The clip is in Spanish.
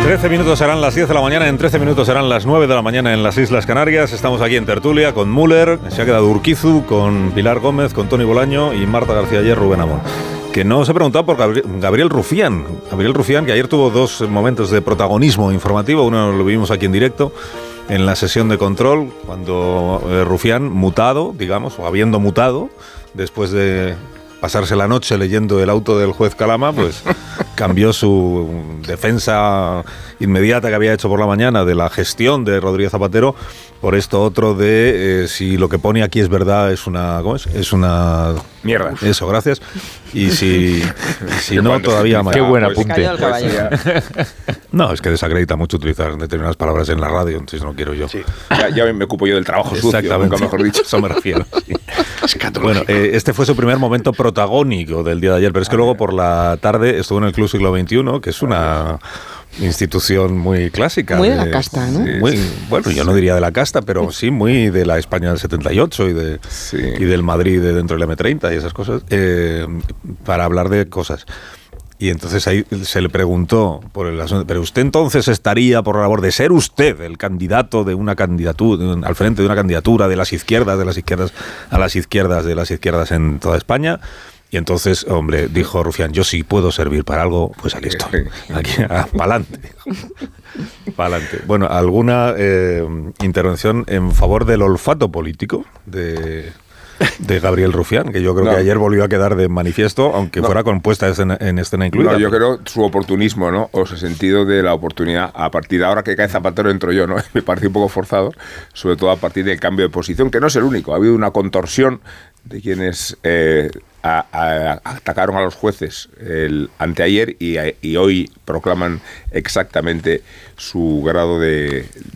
13 minutos serán las 10 de la mañana, en 13 minutos serán las 9 de la mañana en las Islas Canarias. Estamos aquí en tertulia con Müller, se ha quedado Urquizu, con Pilar Gómez, con Tony Bolaño y Marta García Ayer, Rubén Amón. Que no os he preguntado por Gabriel Rufián. Gabriel Rufián, que ayer tuvo dos momentos de protagonismo informativo. Uno lo vimos aquí en directo, en la sesión de control, cuando Rufián, mutado, digamos, o habiendo mutado, después de pasarse la noche leyendo el auto del juez Calama, pues cambió su defensa inmediata que había hecho por la mañana de la gestión de Rodríguez Zapatero por esto otro de si lo que pone aquí es verdad, es una... ¿Cómo es? Es una... mierda. Eso, gracias. Y si no, todavía más. Qué buen apunte. No, es que desacredita mucho utilizar determinadas palabras en la radio, entonces no quiero yo. Sí. Ya me ocupo yo del trabajo sucio, exactamente, nunca mejor dicho. Eso me refiero. Sí. Bueno, este fue su primer momento protagónico del día de ayer, pero es que luego por la tarde estuvo en el Club Siglo XXI, que es una institución muy clásica. Muy de la casta, ¿no? Muy, bueno, yo no diría de la casta, pero sí muy de la España del 78 y del Madrid de dentro del M30 y esas cosas, para hablar de cosas. Y entonces ahí se le preguntó por el asunto, pero usted entonces estaría por la labor de ser usted el candidato de una candidatura, al frente de una candidatura de las izquierdas a las izquierdas de las izquierdas en toda España. Y entonces, hombre, dijo Rufián, yo sí puedo servir para algo, pues aquí estoy, aquí, pa'lante. Pa'lante. Bueno, ¿alguna intervención en favor del olfato político de Gabriel Rufián, que yo creo que ayer volvió a quedar de manifiesto, aunque fuera con puesta en escena incluida? No, yo creo su oportunismo, ¿no? O ese sentido de la oportunidad. A partir de ahora que cae Zapatero entro yo, ¿no? Me parece un poco forzado, sobre todo a partir del cambio de posición, que no es el único. Ha habido una contorsión de quienes atacaron a los jueces anteayer y hoy proclaman exactamente su grado de